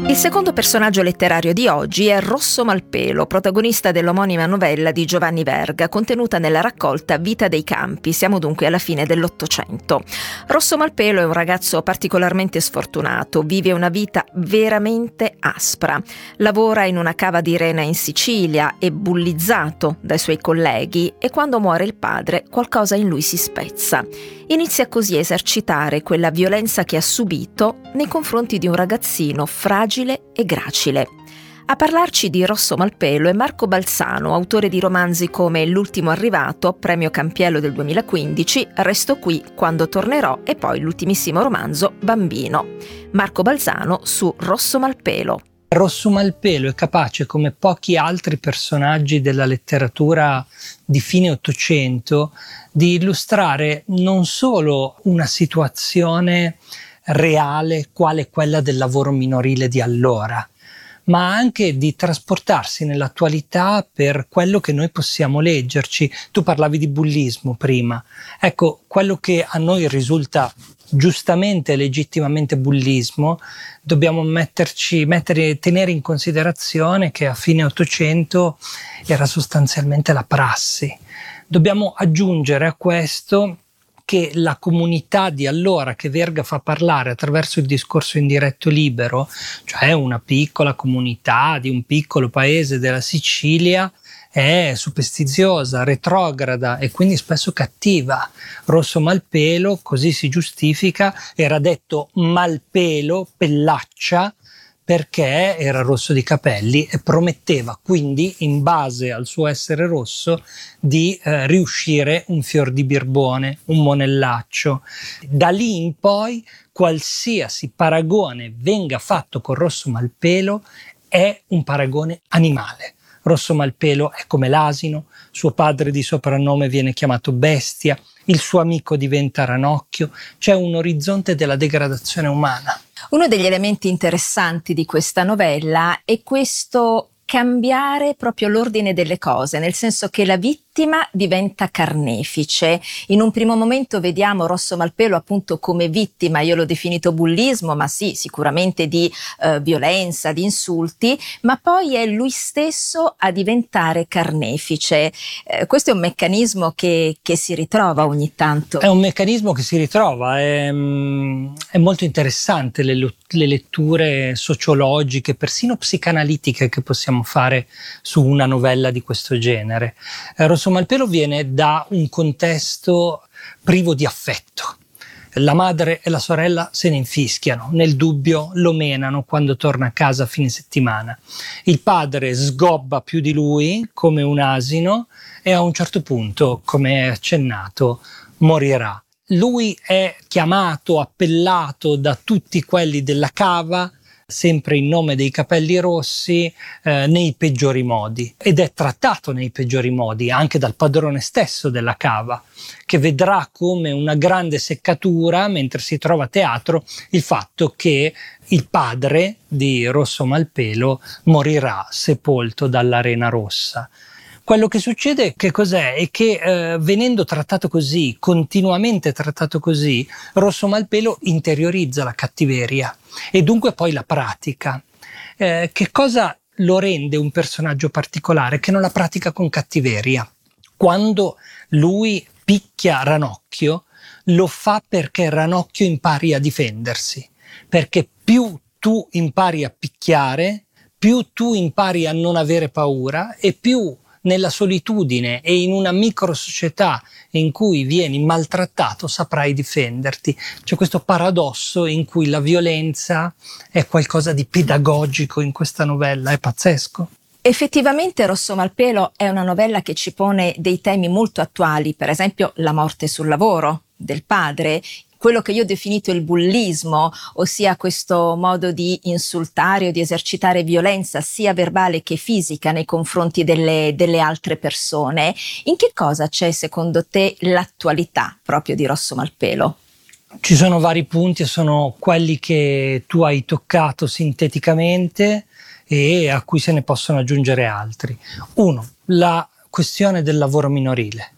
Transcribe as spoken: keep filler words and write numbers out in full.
Il secondo personaggio letterario di oggi è Rosso Malpelo, protagonista dell'omonima novella di Giovanni Verga, contenuta nella raccolta Vita dei Campi. Siamo dunque alla fine dell'Ottocento. Rosso Malpelo è un ragazzo particolarmente sfortunato, vive una vita veramente aspra. Lavora in una cava di rena in Sicilia, è bullizzato dai suoi colleghi e quando muore il padre qualcosa in lui si spezza. Inizia così a esercitare quella violenza che ha subito nei confronti di un ragazzino fragile e gracile. A parlarci di Rosso Malpelo è Marco Balzano, autore di romanzi come L'ultimo arrivato, premio Campiello del duemilaquindici, Resto qui quando tornerò e poi l'ultimissimo romanzo Bambino. Marco Balzano su Rosso Malpelo. Rosso Malpelo è capace, come pochi altri personaggi della letteratura di fine Ottocento, di illustrare non solo una situazione reale quale quella del lavoro minorile di allora, ma anche di trasportarsi nell'attualità per quello che noi possiamo leggerci. Tu parlavi di bullismo prima. Ecco, quello che a noi risulta giustamente e legittimamente bullismo, dobbiamo metterci, mettere, tenere in considerazione che a fine Ottocento era sostanzialmente la prassi. Dobbiamo aggiungere a questo che la comunità di allora che Verga fa parlare attraverso il discorso indiretto libero, cioè una piccola comunità di un piccolo paese della Sicilia, è superstiziosa, retrograda e quindi spesso cattiva. Rosso Malpelo, così si giustifica, era detto Malpelo, pellaccia, perché era rosso di capelli e prometteva quindi, in base al suo essere rosso, di eh, riuscire un fior di birbone, un monellaccio. Da lì in poi qualsiasi paragone venga fatto con Rosso Malpelo è un paragone animale. Rosso Malpelo è come l'asino, suo padre di soprannome viene chiamato Bestia, il suo amico diventa Ranocchio, c'è un orizzonte della degradazione umana. Uno degli elementi interessanti di questa novella è questo cambiare proprio l'ordine delle cose, nel senso che la vittima diventa carnefice. In un primo momento vediamo Rosso Malpelo appunto come vittima, io l'ho definito bullismo, ma sì, sicuramente di eh, violenza, di insulti, ma poi è lui stesso a diventare carnefice. Eh, questo è un meccanismo che, che si ritrova ogni tanto. È un meccanismo che si ritrova, è, è molto interessante le, le letture sociologiche, persino psicanalitiche che possiamo fare su una novella di questo genere. Eh, Rosso Malpelo viene da un contesto privo di affetto. La madre e la sorella se ne infischiano, nel dubbio lo menano quando torna a casa a fine settimana. Il padre sgobba più di lui come un asino e a un certo punto, come è accennato, morirà. Lui è chiamato, appellato da tutti quelli della cava, sempre in nome dei capelli rossi, eh, nei peggiori modi, ed è trattato nei peggiori modi anche dal padrone stesso della cava, che vedrà come una grande seccatura, mentre si trova a teatro, il fatto che il padre di Rosso Malpelo morirà sepolto dalla Rena Rossa. Quello che succede, che cos'è? È che eh, venendo trattato così, continuamente trattato così, Rosso Malpelo interiorizza la cattiveria e dunque poi la pratica. Eh, che cosa lo rende un personaggio particolare? Che non la pratica con cattiveria. Quando lui picchia Ranocchio, lo fa perché Ranocchio impari a difendersi. Perché più tu impari a picchiare, più tu impari a non avere paura e più nella solitudine e in una micro società in cui vieni maltrattato saprai difenderti. C'è questo paradosso in cui la violenza è qualcosa di pedagogico in questa novella, è pazzesco. Effettivamente Rosso Malpelo è una novella che ci pone dei temi molto attuali, per esempio la morte sul lavoro del padre, quello che io ho definito il bullismo, ossia questo modo di insultare o di esercitare violenza sia verbale che fisica nei confronti delle, delle altre persone. In che cosa c'è secondo te l'attualità proprio di Rosso Malpelo? Ci sono vari punti e sono quelli che tu hai toccato sinteticamente e a cui se ne possono aggiungere altri. Uno, la questione del lavoro minorile.